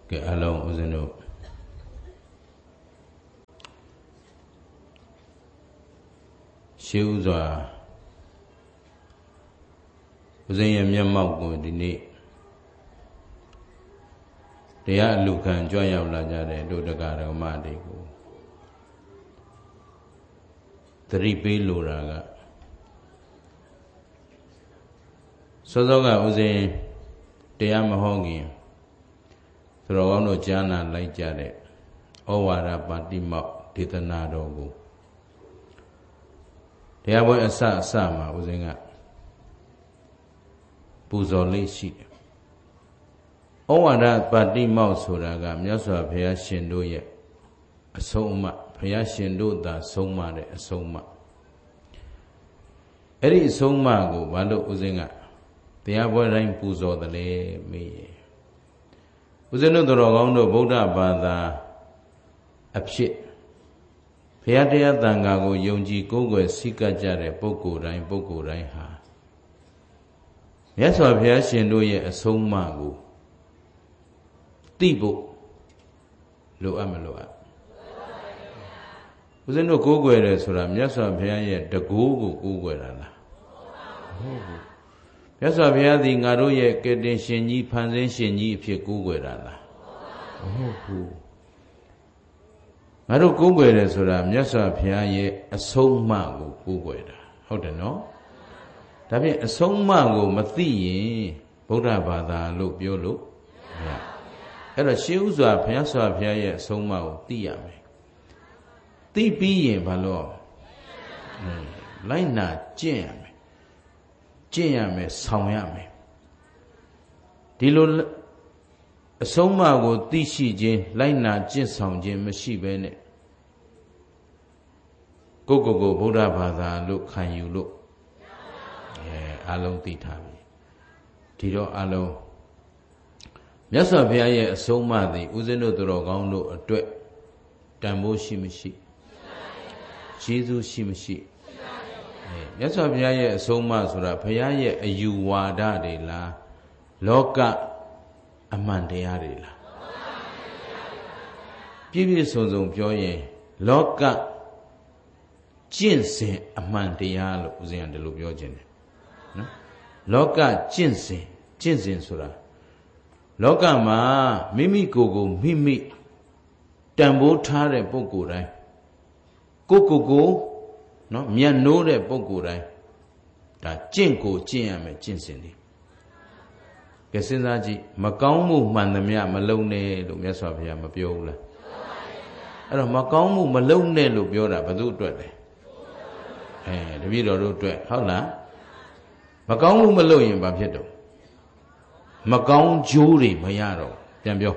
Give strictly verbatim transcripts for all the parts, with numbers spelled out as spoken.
ကဲအလုံးဦးဇင်းတို့ရှေးဥစွာဦးဇင်းရဲ့မျက်မှောက်ကိုဒီနေ့တရားအလူခံကြွရောက်လာကြတဲ့တို့တရားဓမ္မတွေကိုသတိပေးလိုတာကစောစောကဦးဇင်းတရားမဟောခင်သူတော်ကောင်းတို့ကြားနာလိုက်ကြတဲ့ဩဝါဒပါတိမောက်ဒေသနာတော်ကိုတရားပွဲအစအစမှာဦးဇင်းကပူဇော်လေးရှိတယ်ဩဝါဒပါတိမောက်ဆိုတာကမြတ်စွာဘုရားရှင်တို့ရဲ့အဆုံးအမဘုရားရှင်တို့သာဆုံးမတဲ့အဆုံးအမအဲ့ဒီအဆုံးအမကိုဘာလို့ဦးဇင်းကတရားပွဲတိုင်းပူဇော်တယ်လဲမေးရဦးဇင်းတို့တော်ကောင်းတို့ဗုဒ္ဓဘာသာအဖြစ်ဘုရားတရားသံဃာကိုယုံကြည်ကိုးကွယ်စိတ်ကပ်ကြတဲ့ပုဂ္ဂိုလ်တိုင်းပုဂ္ဂိုလ်တိုင်းဟာမြတ်စွာဘုရားရှင်တို့ရဲ့အဆုံးအမကိုသိဖို့လိုအပ်မလိုအပ်ဦးဇင်းတို့ကိုးကွယ်တယ်ဆိုတာမြတ်စွာဘုရားရဲ့တကူကိုကိုးကွယ်တာလားဟုတ်ဘူးမြတ်စွာဘုရားသည်ငါတို့ရဲ့ကယ်တင်ရှင်ကြီးဖန်ဆင်းရှင်ကြီးအဖြစ်ကိုးကွယ်တာလားဟုတ်ဘူးငါတို့ကိုးကွယ်တယ်ဆိုတာမြတ်စွာဘုရားရဲ့အဆုံးအမကိုကိုးကွယ်တာဟုတ်တယ်နော်ဒါဖြင့်အဆုံးအမကိုမသိရင်ဗုဒ္ဓဘာသာလို့ပြောလို့မရအဲ့တော့ရှေးဥစွာဘုရားစွာဘုရားရဲ့အဆုံးအမကိုသိရမယ်သိပြီးရင်ဘာလို့လိုက်နာကျင့်ရမယ်ကျင့်ရမယ်ဆောင်ရမယ်ဒီလိုအဆုံးအမကိုသိရှိခြင်းလိုက်နာကျင့်ဆောင်ခြင်းမရှိဘဲနဲ့ကိုယ့်ကိုယ်ကိုဗုဒ္ဓဘာသာလို့ခံယူလို့အဲအလုံးသိထားပြီဒီတော့အလုံးမြတ်စွာဘုရားရဲ့အဆုံးအမသည်ဦးဇင်းတို့တော်ကောင်းတို့အတွက်တန်ဖိုးရှိမရှိကျေးဇူးရှိမရှိမြတ်စွာဘုရားရဲ့အဆုံးအမဆိုတာဘုရားရဲ့အယူဝါဒတွေလားလောကအမှန်တရားတွေလားပြည့်ပြည့်စုံစုံပြောရင်လောကကျင့်စဉ်အမှန်တရားလို့ဦးဇင်းကဒီလိုပြောခြင်းတယ်နော်လောကကျင့်စဉ်ကျင့်စဉ်ဆိုတာလောကမှာမိမိကိုယ်ကိုမိမိတန်ဖိုးထားတဲ့ပုဂ္ဂိုလ်တိုင်းကိုကိုကိုနော်မြတ်နိုးတဲ့ပုဂ္ဂိုလ်တိုင်းဒါကျင့်ကိုကျင့်ရမယ်ကျင့်စဉ်တွေကဲစဉ်းစားကြည့်မကောင်းမှုမှန်သမျှမလုံနဲ့လို့မြတ်စွာဘုရားမပြောဘူးလားအဲ့တော့မကောင်းမှုမလုံနဲ့လို့ပြောတာဘယ်သူအတွက်လဲအဲတပည့်တော်တို့အတွက်ဟုတ်လားမကောင်းမှုမလုံရင်ဘာဖြစ်တော့မကောင်းကျိုးတွေမရတော့ပြန်ပြော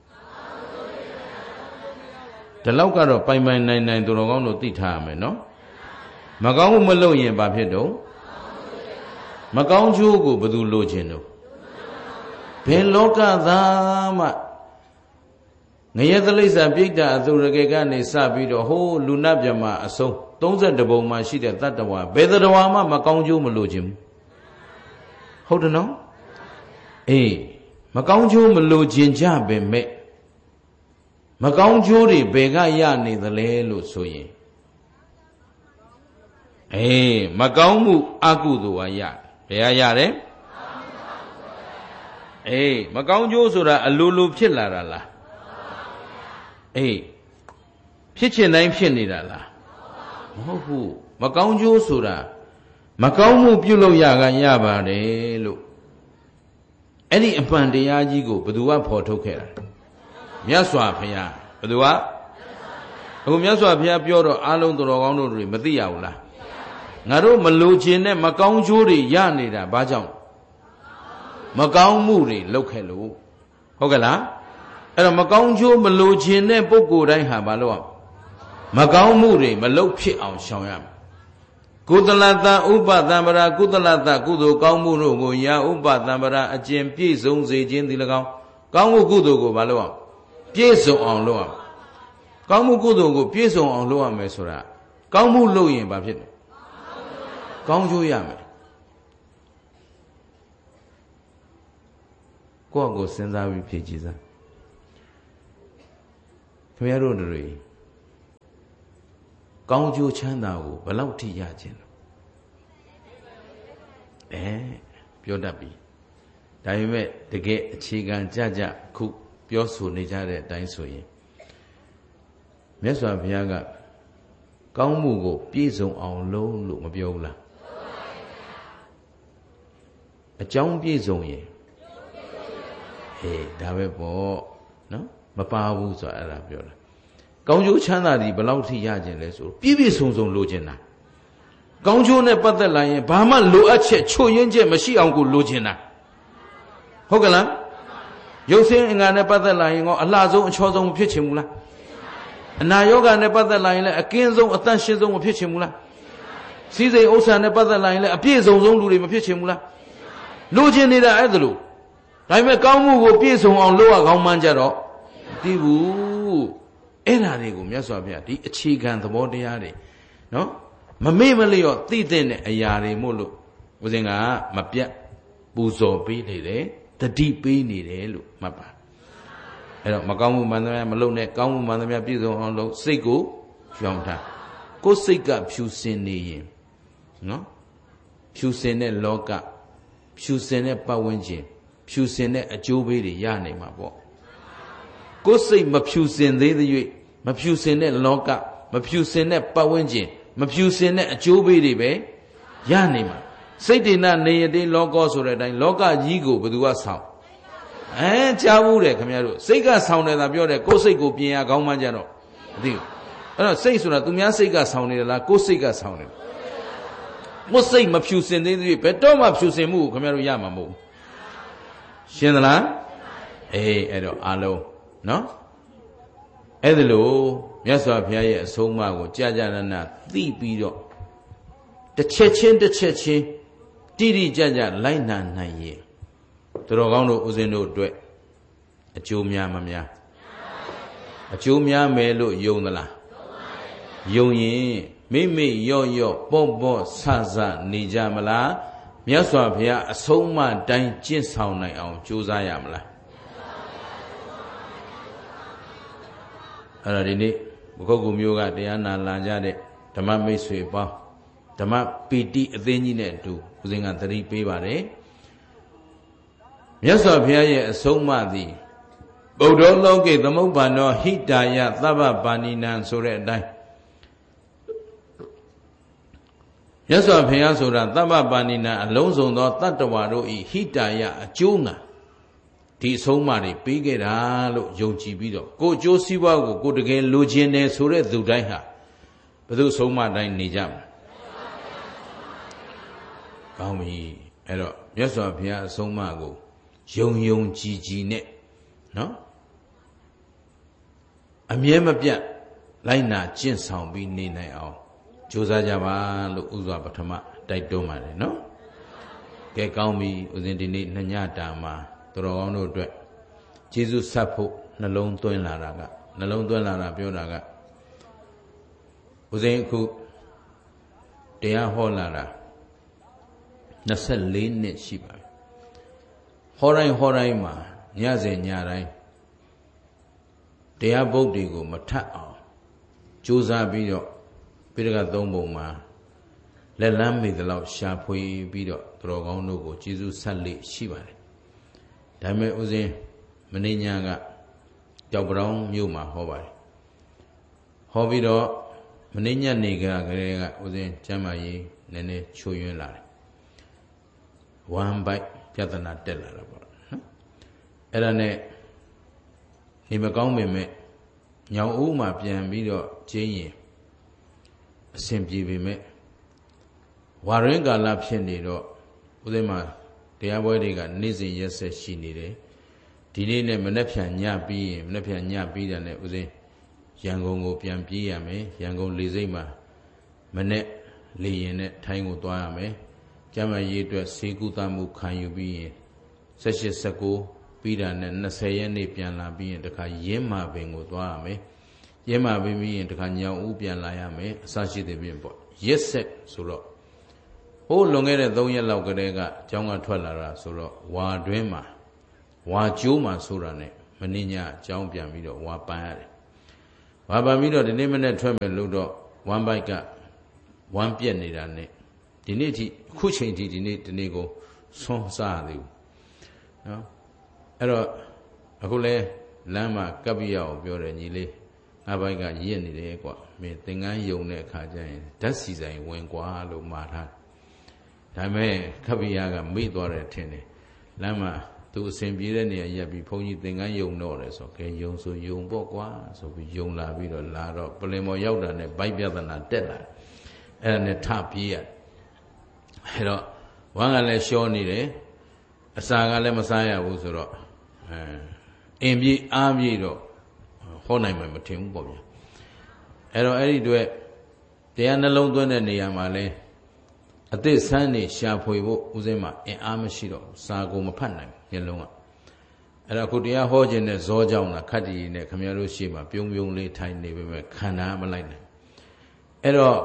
ဒီလောက်ကတော့ပိုင်ပိုင်နိုင်နိုင်သူတော်ကောင်းတို့သိထားရမယ်နော်မကောင်းမှုမလုပ်ရင်ဘာဖြစ်တော့မကောင်းကျိုးကိုဘယ်သူလိုချင်တော့ဘယ်လောကသားမှငရဲသလိစ္ဆာပြိတ္တာအသုရကေကနေစပြီးတော့ဟိုးလူနတ်မြမအဆုံးသုံးဆယ်တပုံမှာရှိတဲ့တတ္တဝါဘယ်တတဝါမှမကောင်းကျိုးမလိုချင်ဘူးဟုတ်တယ်နော်အေးမကောင်းကျိုးမလိုချင်ကြပဲမဲ့မကောင်းကျိုးတွေဘယ်ကရနေသလဲလို့ဆိုရင်အေးမကောင်းမှုအကုသိုလ်ကရဘယ်ကရတယ်အေးမကောင်းကျိုးဆိုတာအလိုလိုဖြစ်လာတာလားအေးဖြစ်ချင်တိုင်းဖြစ်နေတာလားမဟုတ်ဘူးမကောင်းကျိုးဆိုတာမကောင်းမှုပြုလုပ်ရကရပါတယ်လို့အဲ့ဒီအမှန်တရားကြီးကိုဘယ်သူကဖော်ထုတ်ခဲ့တာမြတ်စွာဘုရားဘယ်သူကအခုမြတ်စွာဘုရားပြောတော့အားလုံးတော်ကောင်းတို့တွေမသိရဘူးလားငါတို့မလိုချင်တဲ့မကောင်းကျိုးတွေရနေတာဘာကြောင့်မကောင်းမှုတွေလုပ်ခဲ့လို့ဟုတ်ကဲ့လားအဲ့တော့မကောင်းကျိုးမလိုချင်တဲ့ပုဂ္ဂိုလ်တိုင်းဟာဘာလို့အောင်မကောင်းမှုတွေမလုပ်ဖြစ်အောင်ရှောင်ရမယ်ကုသလတဥပသံဗရာကုသလတကုသိုလ်ကောင်းမှုတို့ကိုရာဥပသံဗရာအကျင့်ပြည့်စုံစေခြင်းဒီ၎င်းကောင်းမှုကုသိုလ်ကိုဘာလို့အောင်ပြည့်စုံအောင်လုပ်အောင်ကောင်းမှုကုသိုလ်ကိုပြည့်စုံအောင်လုပ်ရမယ်ဆိုတာကောင်းမှုလုပ်ရင်ဘာဖြစ်လဲကောင်းကျိုးရမယ်ကိုယ့်ကိုစဉ်းစားပြီးဖြည့်ကြည့်စမ်းခင်ဗျားတို့တွေကောင်းကျိုးချမ်းသာကိုဘယ်လောက်ထိရခြင်းလဲအဲပြောတတ်ပြီဒါပေမဲ့တကယ်အခြေခံကြကြခုပြောဆိုနေကြတဲ့အတိုင်းဆိုရင်မြတ်စွာဘုရားကကောင်းမှုကိုပြည့်စုံအောင်လုပ်လို့မပြောဘူးလားအကြောင်းပြည့်စုံရင်ဟေးဒါပဲပေါ့နော်မပါဘူးဆိုအဲ့ဒါပြောတာကောင်းကျိုးချမ်းသာဒီဘယ်လောက်ထိရခြင်းလဲဆိုပြည့်ပြည့်စုံစုံလိုချင်တာကောင်းကျိုးနဲ့ပတ်သက်လာရင်ဘာမှလိုအပ်ချက်ချို့ယွင်းချက်မရှိအောင်ကိုလိုချင်တာဟုတ်ကလားရုပ်ဆင်းအင်္ဂါနဲ့ပတ်သက်လာရင်ကောအလှဆုံးအချောဆုံးမဖြစ်ချင်ဘူးလားအနာယောဂနဲ့ပတ်သက်လာရင်လည်းအကင်းဆုံးအတန့်ရှင်းဆုံးမဖြစ်ချင်ဘူးလားစီးစိမ်ဥစ္စာနဲ့ပတ်သက်လာရင်လည်းအပြည့်စုံဆုံးလူတွေမဖြစ်ချင်ဘူးလားလိုချင်နေတာအဲ့ဒါလို့ဒါပေမဲ့ကောင်းမှုကိုပြည့်စုံအောင်လုပ်ရကောင်းမှန်းကြတော့မသိဘူးအဲ့ဒါတွေကိုမြတ်စွာဘုရားဒီအခြေခံသဘောတရားတွေနော်မမေ့မလျော့သိတဲ့အရာတွေမို့လို့ဦးဇင်းကမပြတ်ပူဇော်ပေးနေတယ်တတိပေးနေတယ်လို့မှတ်ပါအဲ့တော့မကောင်းမှုမှန်သမျှမလုပ်နဲ့ကောင်းမှုမှန်သမျှပြည့်စုံအောင်လုပ်စိတ်ကိုဖြောင်းထားကိုယ်စိတ်ကဖြူစင်နေရင်နော်ဖြူစင်တဲ့လောကဖြူစင်တဲ့ပတ်ဝန်းကျင်ဖြူစင်တဲ့အကျိုးပေးတွေရနိုင်မှာပေါ့ကိုယ်စိတ်မဖြူစင်သေးသရွေ့မဖြူစင်တဲ့လောကမဖြူစင်တဲ့ပတ်ဝန်းကျင်မဖြူစင်တဲ့အကျိုးပေးတွေပဲရနိုင်မှာစိတ်တေနနေယတိလောကောဆိုတဲ့အတိုင်းလောကကြီးကိုဘယ်သူကဆောင်အဲကြားဘူးတယ်ခင်ဗျားတို့စိတ်ကဆောင်တယ်သာပြောတယ်ကိုယ်စိတ်ကိုပြင်ရကောင်းမှကြတော့မသိဘူးအဲ့တော့စိတ်ဆိုတာသူများစိတ်ကဆောင်နေတယ်လားကိုယ်စိတ်ကဆောင်နေတယ်ကိုယ်စိတ်မဖြူစင်သေးသေးဘယ်တော့မှဖြူစင်မှုကိုခင်ဗျားတို့ရမှာမဟုတ်ဘူးရှင်းသလားအေးအဲ့တော့အားလုံးနော်အဲ့ဒါလို့မြတ်စွာဘုရားရဲ့အဆုံးအမကိုကြာကြာနာနာသိပြီးတော့တစ်ချက်ချင်းတစ်ချက်ချင်းတိတိကျကျလိုက်နာနိုင်ရင်သူတော်ကောင်းတို့ဦးဇင်းတို့အတွက်အကျိုးများမများအကျိုးများမယ်လို့ယုံသလားယုံရင်မိမိရော့ရော့ပေါ့ပေါ့ဆဆနေကြမလားမြတ်စွာဘုရားအဆုံးအမတိုင်းကျင့်ဆောင်နိုင်အောင်ကြိုးစားရမလားအဲ့ဒါဒီနေ့ဘုခုတ်ကူမျိုးကတရားနာလာကြတဲ့ဓမ္မမိတ်ဆွေပေါင်းဓမ္မပီတိအသိဉ္ကြီးနဲ့အတူဦးဇင်းကသတိပေးပါတယ်မြတ်စွာဘုရားရဲ့အဆုံးအမသည်ဗုဒ္ဓလောကေသမုပ္ပါနောဟိတာယသဗ္ဗပါဏိနံဆိုတဲ့အတိုင်းမြတ်စွာဘုရားဆိုတာသဗ္ဗပါဏိနံအလုံးစုံသောတတ္တဝါတို့ဤဟိတာယအကျိုးငါဒီအဆုံးအမတွေပေးခဲ့တာလို့ယုံကြည်ပြီးတော့ကိုအကျိုးစီးပွားကိုကိုတကယ်လိုချင်တယ်ဆိုတဲ့သူတိုင်းဟာဘယ်သူအဆုံးအမတိုင်းနေကြမှာကောင်းပြီအဲ့တော့မြတ်စွာဘုရားအဆုံးအမကိုယုံယုံကြည်ကြည်နဲ့နော်အမြဲမပြတ်လိုက်နာကျင့်ဆောင်ပြီးနေနိုင်အောင်ကြိုးစားကြပါလို့ဥစွာပထမတိုက်တွန်းပါတယ်နော်ကဲကောင်းပြီဦးဇင်းဒီနေ့နှညတာမှာတော်ကောင်းတို့အတွက်ကျေးဇူးဆက်ဖို့နှလုံးသွင်းလာတာကနှလုံးသွင်းလာတာပြောတာကဦးဇင်းအခုတရားဟောလာတာနှစ်ဆယ့်လေးနှစ်ရှိပါပြီဟောတိုင်းဟောတိုင်းမှာညစဉ်ညတိုင်းတရားပုဒ်တွေကိုမထပ်အောင်ကြိုးစားပြီးတော့ပိဋကသုံးပုံမှာလက်လန်းမိသလောက်ရှာဖွေပြီးတော့တော်ကောင်းတို့ကိုကျေးဇူးဆက်လေရှိပါတယ်ဒါပေမဲ့ဦးဇင်းမင်းညာကကြောက်ပတောင်းမြို့မှာဟောပါတယ်ဟောပြီးတော့မင်းညနေကကလေးကဦးဇင်းကျမ်းမာရေးနည်းနည်းချိုးယွင်းလာတယ်ဝမ်းပိုက်ပြဿနာတက်လာတာပေါ့နော်အဲ့ဒါနဲ့နေမကောင်းပေမဲ့ညောင်ဦးမှာပြန်ပြီးတော့ကျင်းရင်အဆင်ပြေပေမဲ့ဝါရင်းကာလဖြစ်နေတော့ဦးဇင်းမှာတရားပွဲတွေကနေ့စဉ်ရက်ဆက်ရှိနေတယ်ဒီနေ့နဲ့မနေ့ဖြန်ညပြီးရင်မနေ့ဖြန်ညပြီးတယ်နဲ့ဦးဇင်းရန်ကုန်ကိုပြန်ပြေးရမယ်ရန်ကုန်လေဆိပ်မှာမနေ့လေရင်နဲ့ထိုင်းကိုသွားရမယ်ကျမ်းမာရေးအတွက်စေကုသမှုခံယူပြီးရင်၁၈ ၁၉ပြီးတာနဲ့၂၀ရက်နေ့ပြန်လာပြီးရင်တခါရင်းမာပင်ကိုသွားရမယ်ရင်းမာပင်ပြီးရင်တခါညောင်ဦးပြန်လာရမယ်အစရှိတဲ့ပြင်ပေါ့ရက်ဆက်ဆိုတော့ဟိုးလွန်ခဲ့တဲ့၃ရက်လောက်ကတည်းကကျောင်းကထွက်လာတာဆိုတော့ဝါတွင်းမှာဝါကျိုးမှာဆိုတာနဲ့မင်းညအကြောင်းပြန်ပြီးတော့ဝါပန်းရတယ်ဝါပါပြီးတော့ဒီနေ့မနေ့ထွက်မယ်လို့တော့ဝမ်းဘိုက်ကဝမ်းပြက်နေတာနဲ့ဒီနေ့ထိအခုချိန်ထိဒီနေ့ဒီနေ့ကိုဆွမ်းစားသေးဘူးနော်အဲ့တော့အခုလဲလမ်းမှာကပ်ပြရအောင်ပြောတယ်ညီလေးငါဘိုက်ကရင့်နေတယ်ကွာမင်းသင်္ကန်းယုံတဲ့အခါကျရင်ဓာတ်စီဆိုင်ဝင်ကွာလို့မှာထားဒါပေမဲ့ကပ်ပြရကမိသွားတယ်ထင်တယ်လမ်းမှာသူအစဉ်ပြေးတဲ့နေရာရက်ပြီးဘုန်းကြီးသင်္ကန်းယုံတော့တယ်ဆိုကဲယုံဆိုယုံပေါ့ကွာဆိုပြီးယုံလာပြီးတော့လာတော့ပလင်မော်ရောက်တာနဲ့ဘိုက်ပြဿနာတက်လာအဲ့ဒါနဲ့ထပြေးရအဲ့တော့ဝမ်းကလည်းရှောနေတယ်အစာကလည်းမစားရဘူးဆိုတော့အဲအင်းပြေးအားပြေးတော့ဟောနိုင်မှမထင်ဘူးပေါ့ဗျာအဲ့တော့အဲ့ဒီတွေ့တရားနှလုံးသွင်းတဲ့နေရာမှာလဲအသစ်ဆန်းနေရှာဖွေဖို့ဦးစင်းမှာအင်အားမရှိတော့စာကိုမဖတ်နိုင်မျက်လုံးကအဲ့တော့ခုတရားဟောခြင်းနဲ့ဇောကြောင့်လားခတ်တီနဲ့ခမရတို့ရှေ့မှာပြုံးပြုံးလေးထိုင်နေပေမဲ့ခန္ဓာမလိုက်နိုင်အဲ့တော့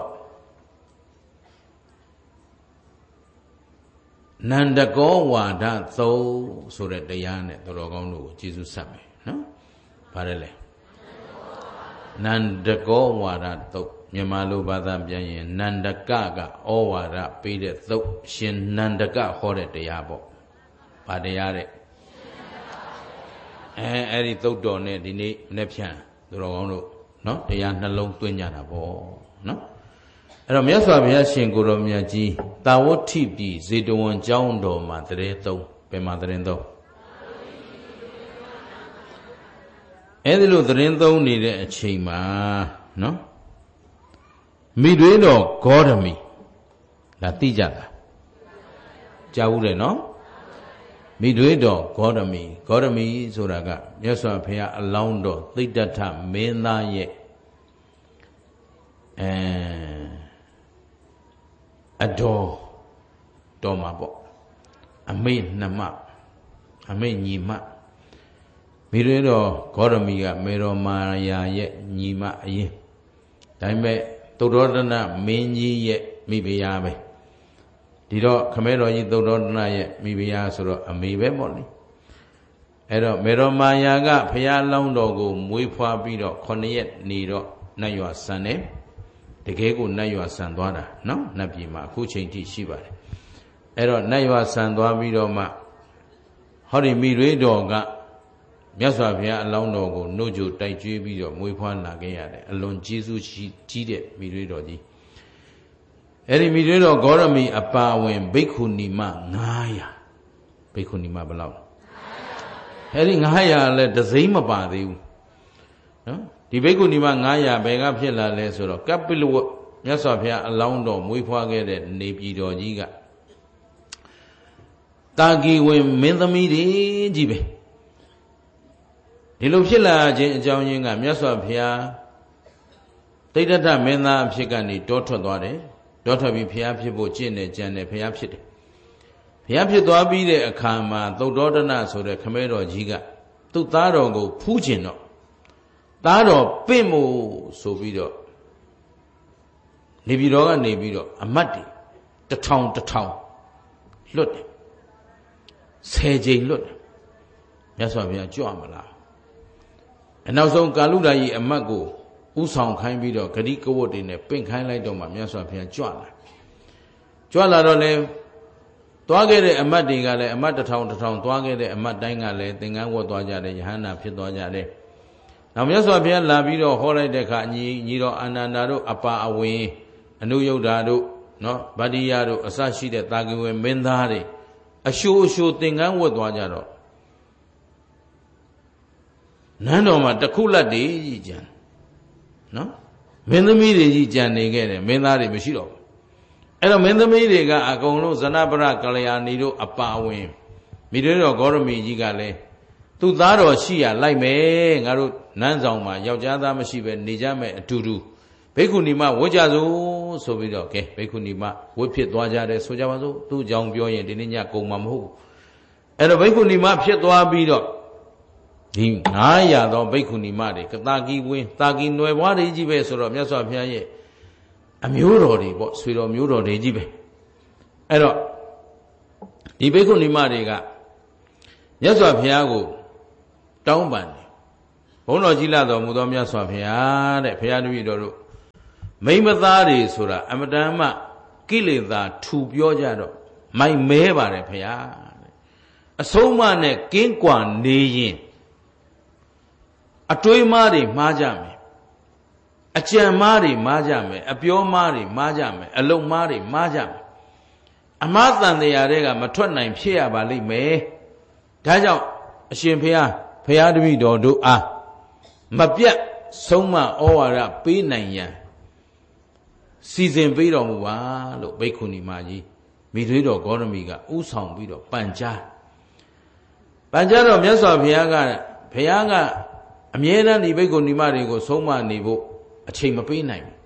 နန္ဒကောဝါဒသုံးဆိုတဲ့တရားနဲ့တော်ကောင်းတို့ကိုကျေးဇူးဆက်မယ်နော်ဗါတယ်လေနန္ဒကောဝါဒသုံးမြန်မာလိုဘာသာပြန်ရင်နန္ဒကကဩဝါဒပေးတဲ့သုတ်ရှင်နန္ဒကဟောတဲ့တရားပေါ့ဗာတရားတဲ့အဲအဲ့ဒီသုတ်တော်နဲ့ဒီနေ့နေ့ဖြန်သူတော်ကောင်းတို့နော်တရားနှလုံးသွင်းကြတာပေါ့နော်အဲ့တော့မြတ်စွာဘုရားရှင်ကိုယ်တော်မြတ်ကြီးတာဝဋ္ဌိပြည်ဇေတဝန်ကျောင်းတော်မှာတရေသုံးဘယ်မှာတရင်သုံးအဲ့ဒီလိုတရင်သုံးနေတဲ့အချိန်မှာနော်မိတွေးတော်ဂေါရမီလာသိကြတာကြားဘူးတယ်နော်မိတွေးတော်ဂေါရမီဂေါရမီဆိုတာကမြတ်စွာဘုရားအလောင်းတော်သိတ္တထမင်းသားရဲ့အဲအတော်တော်မှာပေါ့အမေနှမအမေညီမမိတွေးတော်ဂေါရမီကမေတော်မာယာရဲ့ညီမအရင်ဒါပေမဲ့သုဒ္ဓောဒနမင်းကြီးရဲ့မိဖုရားပဲဒီတော့ခမဲတော်ကြီးသုဒ္ဓောဒနရဲ့မိဖုရားဆိုတော့အမေပဲပေါ့လေအဲ့တော့မေတော်မာယာကဖုရားလောင်းတော်ကိုမွေးဖွားပြီးတော့ခုနှစ်ရက်နေတော့နတ်ရွာဆန်တယ်တကယ်ကိုနတ်ရွာဆန်သွားတာနော်နတ်ပြည်မှာအခုချိန်ထိရှိပါတယ်အဲ့တော့နတ်ရွာဆန်သွားပြီးတော့မှဟောဒီမိတွေးတော်ကမြတ်စွာဘုရားအလောင်းတော်ကိုနှုတ်ကြိုတိုက်ကျွေးပြီးတော့မွေးဖွားလာခဲ့ရတယ်အလွန်ကျေးဇူးကြီးတဲ့မိတွေးတော်ကြီးအဲ့ဒီမိတွေးတော်ဂေါရမီအပါဝင်ဘိက္ခုနီမငါးရာဘိက္ခုနီမဘယ်လောက်အဲ့ဒီငါးရာလည်းတစိမ့်မပါသေးဘူးနော်ဒီဘိက္ခုနီမငါးရာဘယ်ကဖြစ်လာလဲဆိုတော့ကပိလဝတ်မြတ်စွာဘုရားအလောင်းတော်မွေးဖွားခဲ့တဲ့နေပြည်တော်ကြီးကတာဂီဝင်မင်းသမီးတွေကြီးပဲဒီလိုဖြစ်လာခြင်းအကြောင်းရင်းကမြတ်စွာဘုရားတိဋ္ဌထမင်းသားအဖြစ်ကနေတောထွက်သွားတယ်တောထွက်ပြီးဘုရားဖြစ်ဖို့ကျင့်နေကြံတယ်ဘုရားဖြစ်တယ်ဘုရားဖြစ်သွားပြီးတဲ့အခါမှာသုဒ္ဓောဒနဆိုတဲ့ခမဲတော်ကြီးကသူ့သားတော်ကိုဖူးကျင်တော့သားတော်ပင့်မို့ဆိုပြီးတော့နေပြည်တော်ကနေပြီးတော့အမတ်တွေတထောင်တထောင်လွတ်တယ်ဆယ်ကြိမ်လွတ်တယ်မြတ်စွာဘုရားကြွမလားအနောက်ဆုံးကာလုဒ္ဒရာကြီးအမတ်ကိုဥဆောင်ခိုင်းပြီးတော့ဂတိကဝတ်တွေနဲ့ပင့်ခိုင်းလိုက်တော့မှမြတ်စွာဘုရားကြွလာကြွလာတော့လေသွားခဲ့တဲ့အမတ်တွေကလည်းအမတ်တစ်ထောင်တစ်ထောင်သွားခဲ့တဲ့အမတ်တိုင်းကလည်းသင်္ကန်းဝတ်သွားကြတယ်ယဟန္တာဖြစ်သွားကြတယ်နောက်မြတ်စွာဘုရားလာပြီးတော့ဟောလိုက်တဲ့အခါညီညီတော်အာနန္ဒာတို့အပါအဝင်အနုယုဒ္ဓာတို့နော်ဗတ္တိယတို့အစရှိတဲ့တာဂိဝေမင်းသားတွေအရှိုးအရှိုးသင်္ကန်းဝတ်သွားကြတော့နန်းတော်မှာတခုလက်တည်းကြီးကြံနော်မင်းသမီးတွေကြီးကြံနေခဲ့တယ်မင်းသားတွေမရှိတော့ဘူးအဲ့တော့မင်းသမီးတွေကအကုန်လုံးဇနပရကလျာဏီတို့အပါဝင်မိတွေတော်ဂေါရမီကြီးကလည်းသူ့သားတော်ရှိရလိုက်မယ်ငါတို့နန်းဆောင်မှာယောက်ျားသားမရှိပဲနေကြမယ်အတူတူဘိက္ခုနီမဝတ်ကြစို့ဆိုပြီးတော့ကဲဘိက္ခုနီမဝတ်ဖြစ်သွားကြတယ်ဆိုကြပါစို့သူ့ကြောင့်ပြောရင်ဒီနေ့ညကုန်မှာမဟုတ်ဘူးအဲ့တော့ဘိက္ခုနီမဖြစ်သွားပြီးတော့ဒီငါးရာသောဘိက္ခုနီမတွေကတာကီဝင်းတာကီနွယ်ဘွားတွေကြီးပဲဆိုတော့မြတ်စွာဘုရားရဲ့အမျိုးတော်တွေပေါ့ဆွေတော်မျိုးတော်တွေကြီးပဲအဲ့တော့ဒီဘိက္ခုနီမတွေကမြတ်စွာဘုရားကိုတောင်းပန်တယ်ဘုန်းတော်ကြီးလာတော်မူသောမြတ်စွာဘုရားတဲ့ဘုရားတပည့်တော်တို့မိမသားတွေဆိုတာအမတန်မှကိလေသာထူပြောကြတော့မိုက်မဲပါတယ်ဘုရားအဆုံးအမနဲ့ကင်းကွာနေရင်အတွေးမားတွေမှားကြမယ်အကြံမားတွေမှားကြမယ်အပြောမားတွေမှားကြမယ်အလုံမားတွေမှားကြမယ်အမှားတန်တရားတွေကမထွက်နိုင်ဖြစ်ရပါလိမ့်မယ်ဒါကြောင့်အရှင်ဘုရားဘုရားတပည့်တော်တို့အားမပြတ်ဆုံးမဩဝါဒပေးနိုင်ရန်စီစဉ်ပေးတော်မူပါလို့ဘိက္ခုနီမကြီးမိသွေးတော်ဂေါတမီကဥဆောင်ပြီးတော့ပန်ကြားပန်ကြားတော့မြတ်စွာဘုရားကဘုရားကအမြဲတမ်းဒီဘိက္ခုနီမတွေကိုဆုံးမနေဖို့အချိန်မပေးနိုင်ဘူး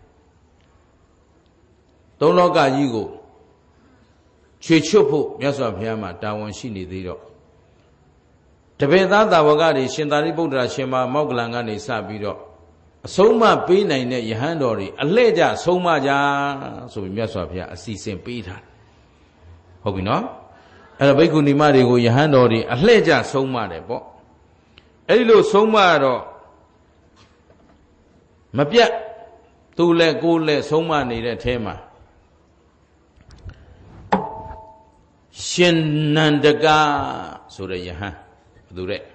သုံးလောကကြီးကိုခြေချွတ်ဖို့မြတ်စွာဘုရားမှာတာဝန်ရှိနေသေးတော့တပည့်သားသာဝကတွေရှင်သာရိပုတ္တရာရှင်မမောက္ကလံကနေစပြီးတော့အဆုံးမပေးနိုင်တဲ့ယဟန်တော်တွေအလှဲ့ကြဆုံးမကြဆိုပြီးမြတ်စွာဘုရားအစီအစဉ်ပေးထားတယ်ဟုတ်ပြီနော်အဲ့တော့ဘိက္ခုနီမတွေကိုယဟန်တော်တွေအလှဲ့ကြဆုံးမတယ်ပေါ့အဲ့ဒီလိုဆုံးမတော့မပြတ်သူ့လက်ကိုယ်လက်ဆုံးမနေတဲ့အဲမှာရှင်နန္ဒကဆိုတဲ့ယဟန်ဘယ်သူတဲ့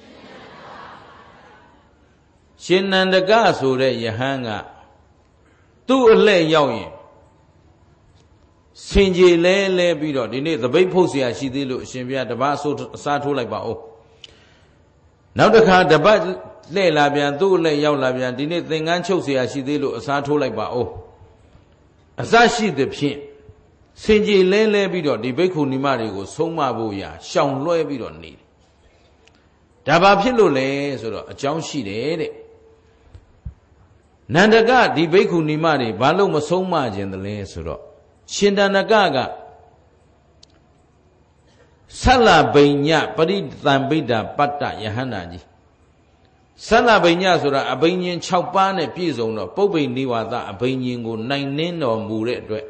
ရှင်နန္ဒကဆိုတဲ့ယဟန်ကသူ့အလှဲ့ရောက်ရင်စင်ကြေလဲလဲပြီးတော့ဒီနေ့သပိတ်ဖုတ်เสียရှိသေးလို့အရှင်ဘုရားတပတ်အစားထိုးလိုက်ပါဦးနောက်တစ်ခါတပတ်လှဲ့လာပြန်သူ့အလှဲ့ရောက်လာပြန်ဒီနေ့သင်္ကန်းချုပ်เสียရှိသေးလို့အစားထိုးလိုက်ပါဦးအစရှိသဖြင့်စင်ကြေလဲလဲပြီးတော့ဒီဘိက္ခုနီမတွေကိုဆုံးမဖို့ရာရှောင်လွှဲပြီးတော့နေတယ်ဒါဘာဖြစ်လို့လဲဆိုတော့အကြောင်းရှိတယ်တဲ့နန္ဒကဒီဘိက္ခုနီမတွေဘာလို့မဆုံးမခြင်းတလဲဆိုတော့ရှင်နန္ဒကကဆလဗိညပရိသံပိတ္တပတ္တယဟန္တာကြီးဆလဗိညဆိုတာအဘိညာဉ်၆ပါးနဲ့ပြည့်စုံတော့ပုပ္ပိနိဝါဒအဘိညာဉ်ကိုနိုင်နှင်းတော်မူတဲ့အတွက်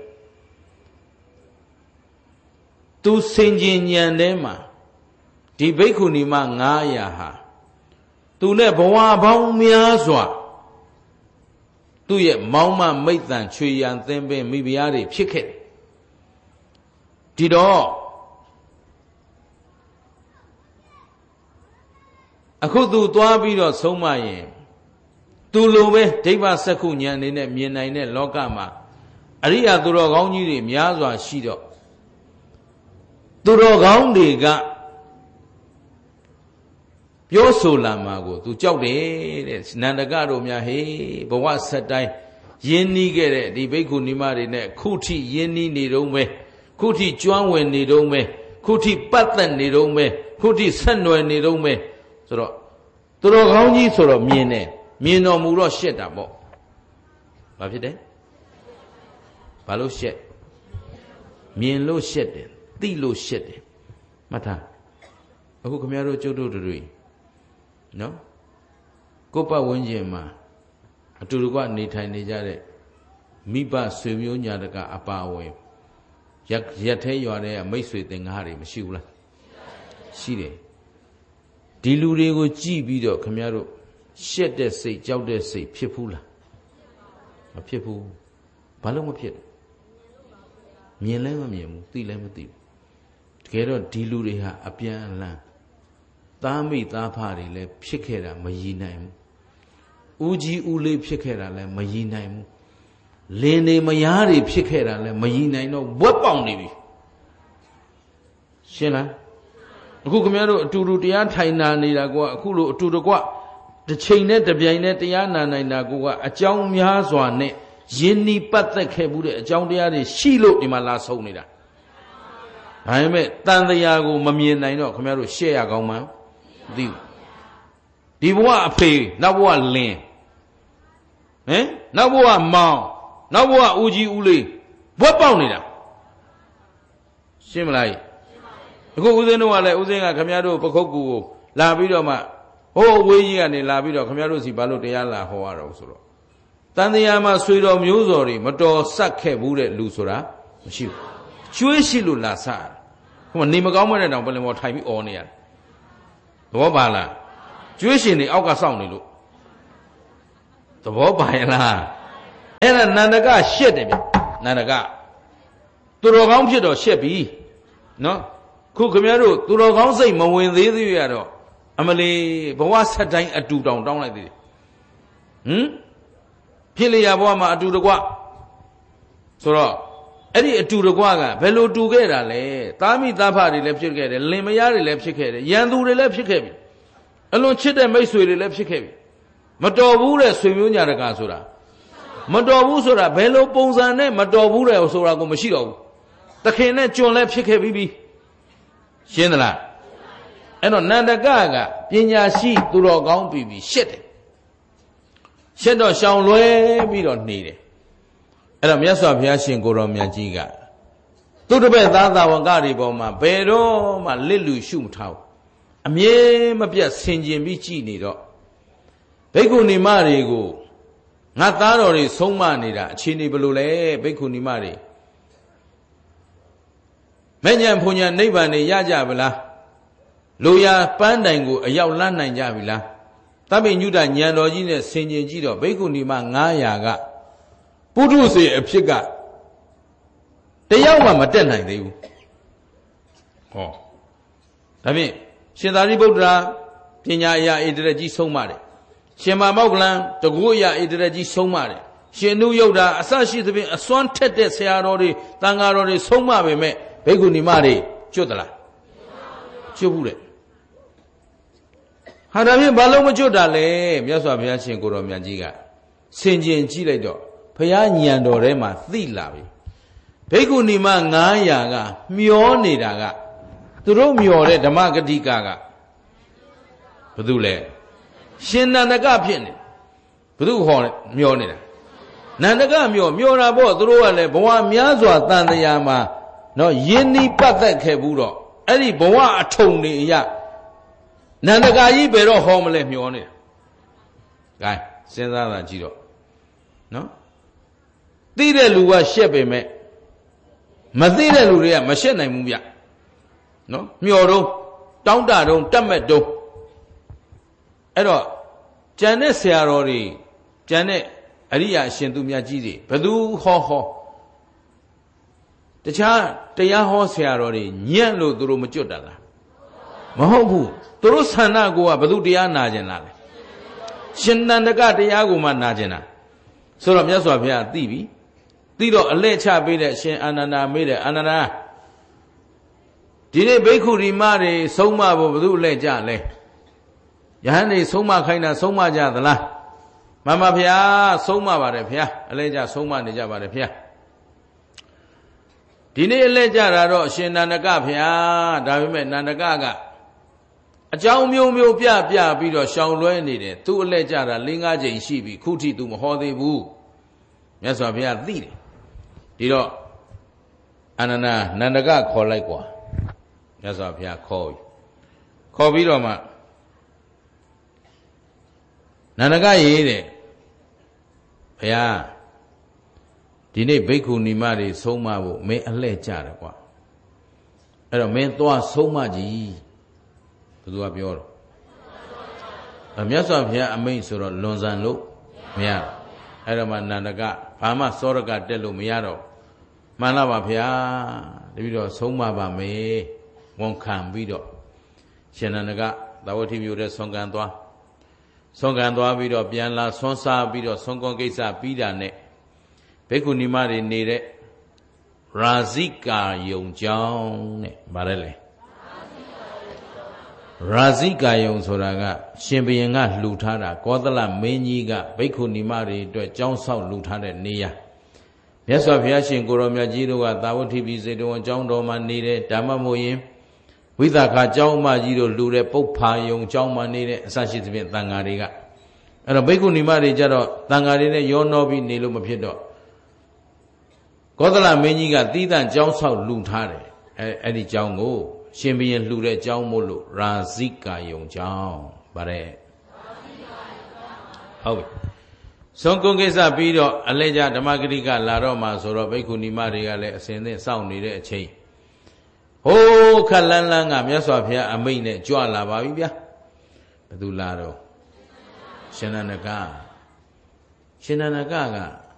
သူစင်ကြင်ဉာဏ်ထဲမှာဒီဘိက္ခုနီမငါးရာဟာသူနဲ့ဘဝပေါင်းများစွာသူ့ရဲ့မောင်းမမိတ်တန်ချွေရန်သင်ပင်မိဖုရားတွေဖြစ်ခဲ့ဒီတော့အခုသူသွားပြီးတော့ဆုံးမရင်သူလိုပဲဒိဗ္ဗစက္ခုဉာဏ်အနေနဲ့မြင်နိုင်တဲ့လောကမှာအရိယာသူတော်ကောင်းကြီးတွေများစွာရှိတော့သူတော်ကောင်းတွေကပြောဆိုလာမှာကိုသူကြောက်တယ်တဲ့နန္ဒကတို့များဟေးဘဝဆက်တိုင်းယဉ်နီးခဲ့တဲ့ဒီဘိက္ခုနီမတွေနဲ့ခုထိယဉ်နီးနေတုံးပဲခုထိကျွမ်းဝင်နေတုံးပဲခုထိပတ်သက်နေတုံးပဲခုထိဆက်နွယ်နေတုံးပဲဆိုတော့သူတော်ကောင်းကြီးဆိုတော့မြင်တယ်မြင်တော်မူတော့ရှက်တာပေါ့ဘာဖြစ်တယ်ဘာလို့ရှက်မြင်လို့ရှက်တယ်သိလို့ရှက်တယ်မှတ်ထားအခုခင်ဗျားတို့ကျုပ်တို့တွေနော်ကိုယ့်ပတ်ဝန်းကျင်မှာအတူတကွနေထိုင်နေကြတဲ့မိဘဆွေမျိုးညာတကအပါဝင်ရက်ရက်သေးရွာတဲ့မိတ်ဆွေတင်ကားတွေမရှိဘူးလားရှိတယ်ဒီလူတွေကိုကြည့်ပြီးတော့ခင်ဗျားတို့ရှက်တဲ့စိတ်ကြောက်တဲ့စိတ်ဖြစ်ဘူးလားမဖြစ်ဘူးဘာလို့မဖြစ်မြင်လည်းမမြင်ဘူးသိလည်းမသိဘူးတကယ်တော့ဒီလူတွေဟာအပြန်အလှန်သားမိသားဖတွေလည်းဖြစ်ခဲ့တာမရည်နိုင်ဘူးဦးကြီးဦးလေးဖြစ်ခဲ့တာလည်းမရည်နိုင်ဘူးလင်းနေမယားတွေဖြစ်ခဲ့တာလည်းမရည်နိုင်တော့ဘွက်ပေါင်နေပြီရှင်းလားအခုခင်ဗျားတို့အတူတူတရားထိုင်နာနေတာကအခုလိုအတူတကွတစ်ချိန်နဲ့တစ်ပြိုင်နဲ့တရားနာနိုင်တာကအကြောင်းများစွာနဲ့ယဉ်နီးပတ်သက်ခဲ့မှုတဲ့အကြောင်းတရားတွေရှိလို့ဒီမှာလာဆုံးနေတာဒါပေမဲ့တန်တရားကိုမမြင်နိုင်တော့ခင်ဗျားတို့ရှက်ရကောင်းမှန်းမသိဘူးဒီဘဝအဖေနောက်ဘဝလင်းဟင်နောက်ဘဝမောင်နောက်ဘဝဦးကြီးဦးလေးဘွက်ပေါက်နေတာရှင်းမလားအခုဦးဇင်းတို့ကလည်းဦးဇင်းကခင်ဗျားတို့ပခုတ်ကူကိုလာပြီးတော့မှဟိုးဝေးကြီးကနေလာပြီးတော့ခင်ဗျားတို့စီဘာလို့တရားလာဟောရတော့ဆိုတော့တန်တရားမှာဆွေတော်မျိုးစော်တွေမတော်ဆက်ခဲ့ဘူးတဲ့လူဆိုတာမရှိဘူးကျွေးရှိလို့လာစားဟိုနေမကောင်းမတဲ့တောင်ပလင်ပေါ်ထိုင်ပြီးអော်နေရတယ်သဘောပါလားကျွေးရှင်တွေအောက်ကစောင့်နေလို့သဘောပါရဲ့လားအဲ့ဒါနန္ဒကရှက်တယ်ဗျနန္ဒကသူတော်ကောင်းဖြစ်တော့ရှက်ပြီနော်ခုခင်ဗျားတို့သူတော်ကောင်းစိတ်မဝင်သေးသေးရတော့အမလီဘဝဆက်တိုင်းအတူတောင်တောင်းလိုက်သေးတယ်ဟမ်ဖြစ်လျာဘဝမှာအတူတကွဆိုတော့အဲ့ဒီအတူတကွကဘယ်လိုတူခဲ့တာလဲသားမိသားဖတွေလည်းဖြစ်ခဲ့တယ်လင်မယားတွေလည်းဖြစ်ခဲ့တယ်ရန်သူတွေလည်းဖြစ်ခဲ့ပြီအလွန်ချစ်တဲ့မိတ်ဆွေတွေလည်းဖြစ်ခဲ့ပြီမတော်ဘူးတဲ့ဆွေမျိုးညာတကာဆိုတာမတော်ဘူးဆိုတာဘယ်လိုပုံစံနဲ့မတော်ဘူးတဲ့ဆိုတာကိုမရှိတော့ဘူးတခင်နဲ့ကျွန်လည်းဖြစ်ခဲ့ပြီးပြီရှင်းသလားအဲ့တော့နန္ဒကကပညာရှိသူတော်ကောင်းပြီပြီရှက်တယ်ရှက်တော့ရှောင်လွဲပြီးတော့နေတယ်အဲ့တော့မြတ်စွာဘုရားရှင်ကိုတော်မြတ်ကြီးကသူတပည့်သားသာဝကတွေပေါ်မှာဘယ်တော့မှလစ်လူရှုမထားဘူးအမြဲမပြတ်ဆင်ခြင်ပြီးကြည်နေတော့ဘိက္ခုနီမတွေကိုငါသားတော်တွေဆုံးမနေတာအခြေအနေဘယ်လိုလဲဘိက္ခုနီမတွေမဲ့ညာဖုန်ညာနိဗ္ဗာန်တွေရကြဗလားလူရပန်းတိုင်ကိုအရောက်လန်းနိုင်ကြပြီလားတပိညုတဉာဏ်တော်ကြီးနဲ့ဆင်ခြင်ကြည့်တော့ဘိက္ခုနီမငါးရာကပုထုဇဉ်အဖြစ်ကတယောက်မှမတက်နိုင်သေးဘူးဟောဒါဖြင့်ရှင်သာရိပုတ္တရာပညာအရာဣတရကြီးဆုံးမတယ်ရှင်မမောက္ကလံတကူအရာဣတရကြီးဆုံးမတယ်ရှင်နုယုတ်တာအစရှိသဖြင့်အစွမ်းထက်တဲ့ဆရာတော်တွေတန်ဃာတော်တွေဆုံးမပေမဲ့ဘိက္ခုနီမတွေကျွတ်သလားကျွတ်ဘူးတဲ့ဟာဒါဖြင့်ဘာလို့မကျွတ်တာလဲမြတ်စွာဘုရားရှင်ကိုတော်မြတ်ကြီးကဆင်ခြင်ကြည့်လိုက်တော့ဘုရားဉာဏ်တော်ထဲမှာသိလာပြီဘိက္ခုနီမငါးရာကမျောနေတာကသူတို့မျောတဲ့ဓမ္မဂတိကကဘယ်သူလဲရှင်နန္ဒကဖြစ်နေဘယ်သူဟောမျောနေတာနန္ဒကမျောမျောတာပေါ့သူတို့ကလည်းဘဝများစွာတန်တရားမှာနော်ယင်းနီးပတ်သက်ခဲ့ဘူးတော့အဲ့ဒီဘဝအထုံတွေအရာနန္ဒကကြီးဘယ်တော့ဟောမလဲမျောနေတာဂိုင်းစဉ်းစားတာကြည့်တော့နော်သိတဲ့လူကရှက်ပေမဲ့မသိတဲ့လူတွေကမရှက်နိုင်ဘူးဗျနော်မျောတော့တောင်းတတော့တက်မဲ့တော့အဲ့တော့ကျန်တဲ့ဆရာတော်တွေကျန်တဲ့အရိယာရှင်သူမြတ်ကြီးတွေဘယ်သူဟောဟောတခြားတရားဟောဆရာတော်တွေညံ့လို့သူတို့မကျွတ်တာလားမဟုတ်ဘူးသူတို့ဆန္ဒကိုကဘယ်သူတရားနာကျင်လားလဲရှင်နန္ဒကတရားကိုမှနာကျင်တာဆိုတော့မြတ်စွာဘုရားသိပြီသိတော့အလဲချပေးတဲ့ရှင်အာနန္ဒာမေးတယ်အာနန္ဒာဒီနေ့ဘိက္ခုရီမတွေဆုံးမဖို့ဘယ်သူအလဲကြလဲယဟန်တွေဆုံးမခိုင်းတာဆုံးမကြသလားမှန်ပါဗျာဆုံးမပါတယ်ဗျာအလဲကြဆုံးမနေကြပါတယ်ဗျာဒီနေ့အလဲကြတာတော့အရှင်နန္ဒကဗျာဒါပေမဲ့နန္ဒကကအကြောင်းမျိုးမျိုးပြပြပြီးတော့ရှောင်လွဲနေတယ်သူအလဲကြတာ၄၅ချိန်ရှိပြီခုထိသူမဟောသေးဘူးမြတ်စွာဘုရားသိတယ်ဒီတော့အာနန္ဒာနန္ဒကခေါ်လိုက်ကွာမြတ်စွာဘုရားခေါ်ပြီခေါ်ပြီးတော့မှနန္ဒကရေးတယ်ဘုရားဒီနေ့ဘိက္ခုနီမတွေဆုံးမဖို့မင်းအလှဲ့ကြတယ်ကွာအဲ့တော့မင်းသွားဆုံးမကြည့်ဘယ်သူကပြောတော့အမြတ်စွာဘုရားအမိန့်ဆိုတော့လွန်ဆန်လို့မရတော့အဲ့တော့မှနန္ဒကဘာမှစောရကတက်လို့မရတော့မှန်လားပါဗျာတပည့်တော်ဆုံးမပါမယ်ဝန်ခံပြီးတော့ရှင်နန္ဒကသဝတိမြို့တဲ့ဆုံးကံသွားဆုံးကံသွားပြီးတော့ပြန်လာဆွမ်းစားပြီးတော့ဆုံးကွန်ကိစ္စပြီးတာနဲ့ဘိက္ခုနီမတွေနေတဲ့ရာဇိကာယုံကျောင်းနဲ့ဗါတယ်လေရာဇိကာယုံဆိုတာကရှင်ဘုရင်ကလှူထားတာကောသလမင်းကြီးကဘိက္ခုနီမတွေအတွက်ကျောင်းဆောက်လှူထားတဲ့နေရာမြတ်စွာဘုရားရှင်ကိုရောမြတ်ကြီးတို့ကသာဝတိပိစေတဝန်ကျောင်းတော်မှာနေတဲ့ဓမ္မမို့ရင်ဝိသခာကျောင်းမကြီးတို့လှူတဲ့ပုပ္ဖာယုံကျောင်းမှာနေတဲ့အစရှိသဖြင့်တန်ဃာတွေကအဲ့တော့ဘိက္ခုနီမတွေကြတော့တန်ဃာတွေနဲ့ရောနှောပြီးနေလို့မဖြစ်တော့ကောသလမင်းကြီးကသီးသန့်ကျောင်းဆောက်လှူထားတယ်အဲအဲ့ဒီကျောင်းကိုရှင်ဘုရင်လှူတဲ့ကျောင်းမို့လို့ရာဇိကာယုံကျောင်းပါတယ်ဟုတ်ပြီဆုံးကုန်းကိစ္စပြီးတော့အလဲကြဓမ္မဂရိကလာတော့မှဆိုတော့ဘိက္ခုနီမတွေကလည်းအစဉ်သင့်စောင့်နေတဲ့အချိန်ဟိုးခက်လန်းလန်းကမြတ်စွာဘုရားအမိန့်နဲ့ကြွလာပါပြီဗျာဘယ်သူလာတော့ရှင်နန္ဒကရှင်နန္ဒကက